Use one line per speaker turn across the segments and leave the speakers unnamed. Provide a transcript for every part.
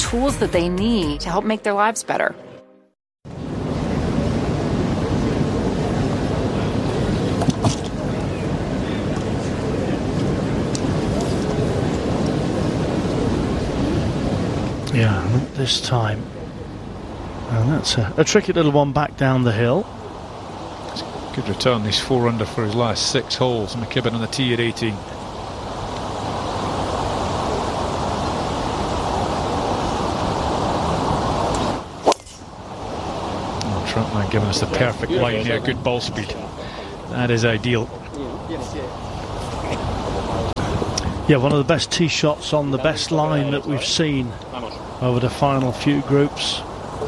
tools that they need to help make their lives better.
Yeah, not this time. And that's a tricky little one back down the hill.
Good return. He's 4 under for his last 6 holes. McKibben on the tee at 18. Oh, Trautman giving us the perfect line here. Good ball speed. That is ideal.
Yeah, one of the best tee shots on the best line that we've seen over the final few groups.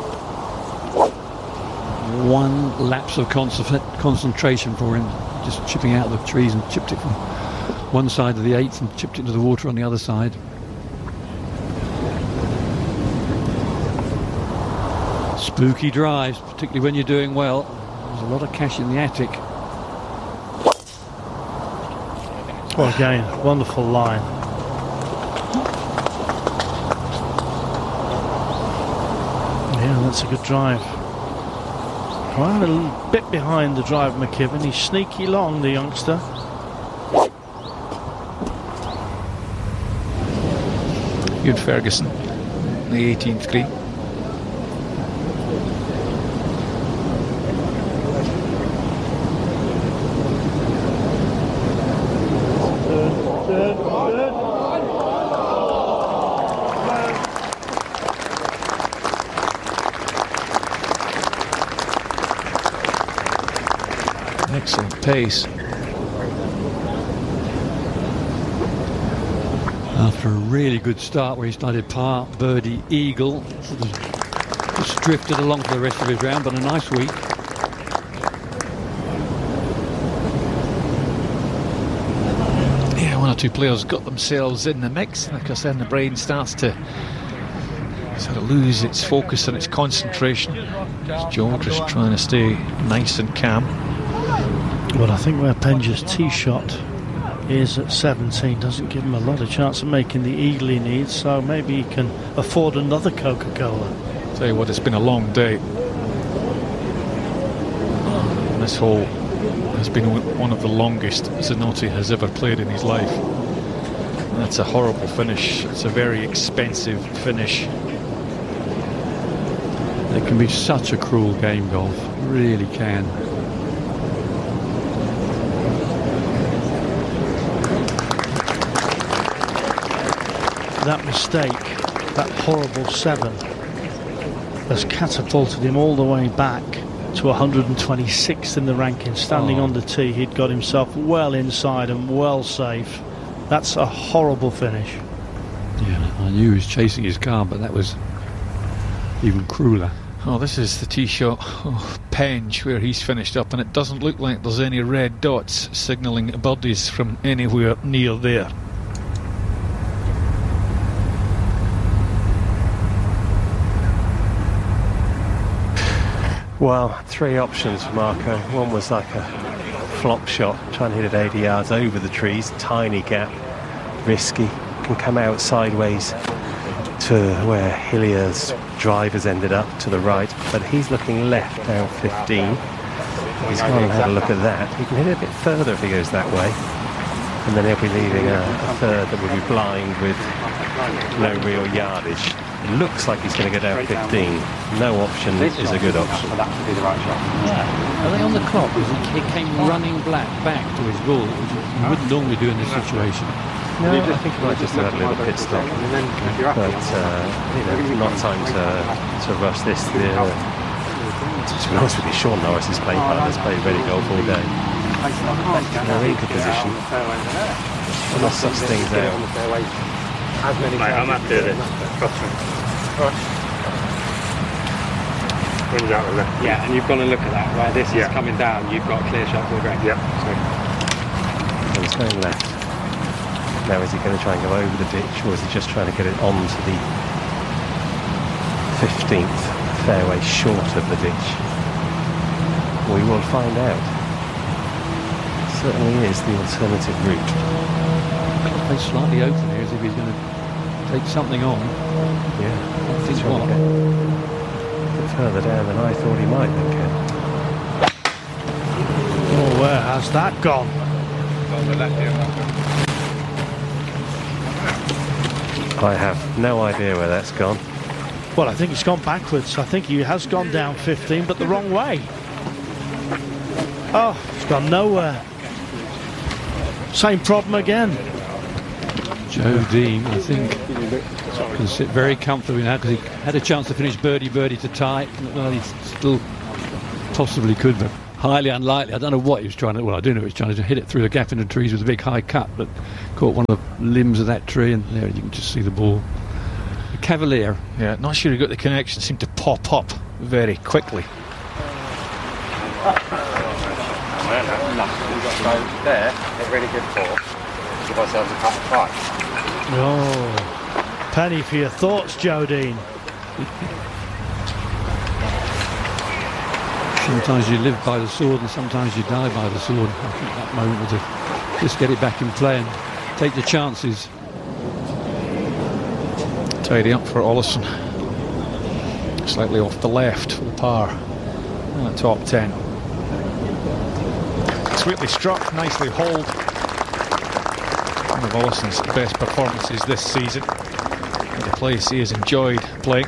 One lapse of concentration for him, just chipping out the trees, and chipped it from one side of the 8th and chipped it into the water on the other side. Spooky drives, particularly when you're doing well. There's a lot of cash in the attic.
Well, again, wonderful line. Yeah, that's a good drive. Quite a little bit behind the drive, McKibben. He's sneaky long, the youngster.
Good Ferguson, the 18th green. Excellent pace.
After a really good start where he started par, birdie, eagle, just drifted along for the rest of his round, but a nice week.
Yeah, 1 or 2 players got themselves in the mix. Like I said, the brain starts to sort of lose its focus and its concentration. Joe just trying to stay nice and calm.
Well, I think where Penge's tee shot is at 17 doesn't give him a lot of chance of making the eagle he needs, so maybe he can afford another Coca-Cola.
Tell you what, it's been a long day. And this hole has been one of the longest Zanotti has ever played in his life. And that's a horrible finish. It's a very expensive finish.
It can be such a cruel game, golf. It really can.
That mistake, that horrible 7, has catapulted him all the way back to 126th in the ranking. Standing on the tee, he'd got himself well inside and well safe. That's a horrible finish.
Yeah, I knew he was chasing his car, but that was even crueler.
Oh, this is the tee shot of Penge where he's finished up, and it doesn't look like there's any red dots signalling birdies from anywhere near there.
Well, 3 options for Marco. One was like a flop shot, trying to hit it 80 yards over the trees, tiny gap, risky, can come out sideways to where Hillier's drivers ended up to the right, but he's looking left down 15. He's gone and had a look at that. He can hit it a bit further if he goes that way, and then he'll be leaving a third that will be blind with no real yardage. It looks like he's going to go down 15. No option is a good option.
Yeah. Are they on the clock? He came running back to his ball, which you wouldn't normally do in this situation.
No, I think he might just have had a little pit stop. But, not time to rush this. To be honest with you, Sean Norris's play partners played ready golf all day. They're in good position. Not such things out.
I'm happy with it. Trust me. Wind's out of left.
Yeah, and you've got to look at that. Where this is coming down, you've got a clear shot to the green.
Yeah.
So he's going left. Now is he going to try and go over the ditch, or is he just trying to get it onto the 15th fairway short of the ditch? We will find out. It certainly is the alternative route.
It's slightly open here as if he's going to take something on.
Yeah.
didn't
trying
want.
to get a bit further down than I thought he might then, Ken.
Oh, where has that gone?
I have no idea where that's gone.
Well, I think it's gone backwards. I think he has gone down 15, but the wrong way. Oh, it's gone nowhere. Same problem again.
Joe Dean, I think, can sit very comfortably now because he had a chance to finish birdie to tie. Well, he still possibly could, but highly unlikely. I don't know what he was trying to. Well, I do know he was trying to hit it through the gap in the trees with a big high cut, but caught one of the limbs of that tree, and there you can just see the ball. A Cavalier.
Yeah, not sure he got the connection. Seemed to pop up very quickly.
There, a really good ball. Give ourselves a couple of fights.
Oh, penny for your thoughts, Joe Dean.
Sometimes you live by the sword and sometimes you die by the sword. I think that moment was to just get it back in play and take the chances.
Tidy up for Ollison. Slightly off the left for the par. And the top 10. Sweetly struck, nicely hauled. One of Ollison's best performances this season. And a place he has enjoyed playing.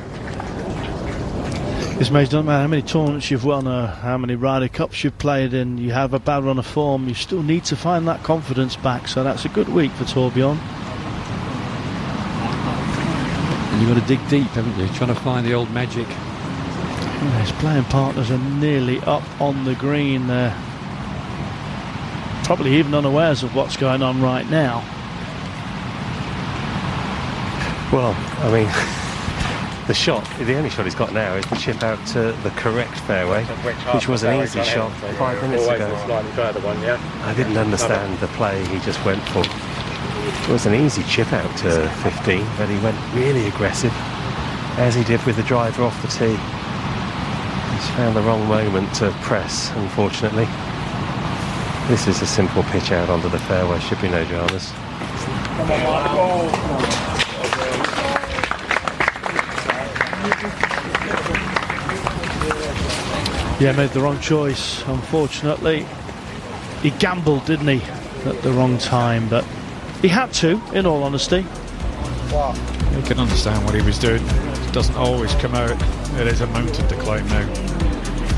This mate, doesn't matter how many tournaments you've won or how many Ryder Cups you've played in, you have a bad run of form, you still need to find that confidence back. So that's a good week for Torbjorn.
And you've got to dig deep, haven't you? Trying to find the old magic.
His playing partners are nearly up on the green there. Probably even unawares of what's going on right now.
Well, I mean, the only shot he's got now is the chip out to the correct fairway, which was an easy shot 5 minutes ago.
Slightly further one, yeah.
I didn't understand the play he just went for. It was an easy chip out to 15, but he went really aggressive, as he did with the driver off the tee. He's found the wrong moment to press, unfortunately. This is a simple pitch out onto the fairway, should be no dramas.
Yeah, made the wrong choice, unfortunately. He gambled, didn't he, at the wrong time, but he had to, in all honesty.
You can understand what he was doing. It doesn't always come out. It is a mountain to climb now.